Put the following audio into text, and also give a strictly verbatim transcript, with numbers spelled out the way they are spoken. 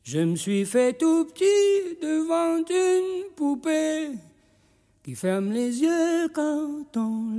Je me suis fait tout petit devant une poupée qui ferme les yeux quand on